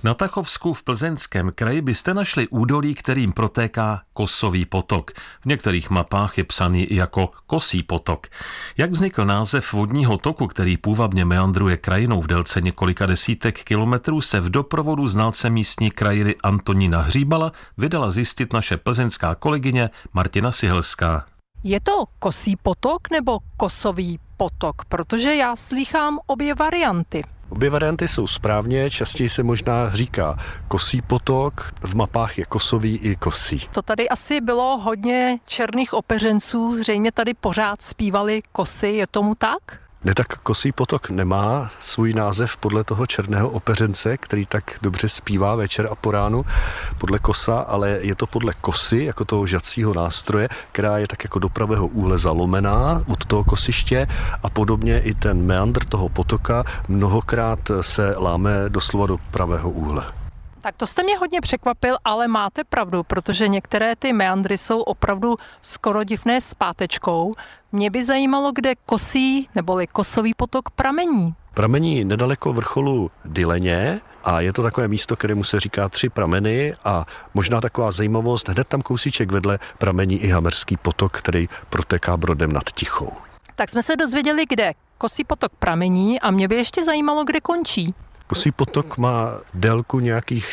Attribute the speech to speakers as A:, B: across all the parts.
A: Na Tachovsku v Plzeňském kraji byste našli údolí, kterým protéká Kosový potok. V některých mapách je psaný i jako Kosí potok. Jak vznikl název vodního toku, který půvabně meandruje krajinou v délce několika desítek kilometrů, se v doprovodu znalce místní krajiny Antonína Hříbala vydala zjistit naše plzeňská kolegyně Martina Sihelská.
B: Je to Kosí potok nebo Kosový potok? Protože já slýchám obě varianty.
C: Obě varianty jsou správně, častěji se možná říká Kosí potok, v mapách je Kosový i Kosí.
B: To tady asi bylo hodně černých opeřenců, zřejmě tady pořád zpívali kosy, je tomu tak?
C: Ne, tak Kosí potok nemá svůj název podle toho černého opeřence, který tak dobře zpívá večer a po ránu podle kosa, ale je to podle kosy, jako toho žacího nástroje, která je tak jako do pravého úhle zalomená od toho kosiště a podobně i ten meandr toho potoka mnohokrát se láme doslova do pravého úhle.
B: Tak to jste mě hodně překvapil, ale máte pravdu, protože některé ty meandry jsou opravdu skoro divné s pátečkou. Mě by zajímalo, kde Kosí neboli Kosový potok pramení.
C: Pramení nedaleko vrcholu Dyleně a je to takové místo, kterému se říká Tři prameny a možná taková zajímavost, hned tam kousíček vedle pramení i Hamerský potok, který protéká Brodem nad Tichou.
B: Tak jsme se dozvěděli, kde Kosí potok pramení a mě by ještě zajímalo, kde končí.
C: Kosí potok má délku nějakých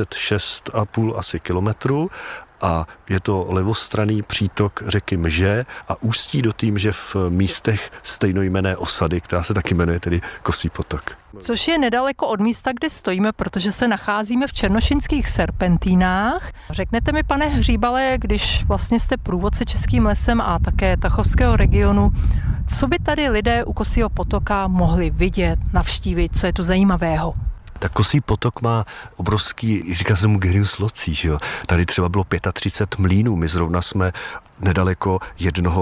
C: 46,5 asi kilometrů a je to levostranný přítok řeky Mže a ústí do té Mže v místech stejnojmenné osady, která se taky jmenuje tedy Kosí potok.
B: Což je nedaleko od místa, kde stojíme, protože se nacházíme v černošinských serpentínách. Řeknete mi, pane Hříbale, když vlastně jste průvodce Českým lesem a také Tachovského regionu, co by tady lidé u Kosího potoka mohli vidět, navštívit, co je tu zajímavého?
C: Tak Kosí potok má obrovský, říká se mu genius loci, že jo. Tady třeba bylo 35 mlýnů, my zrovna jsme nedaleko jednoho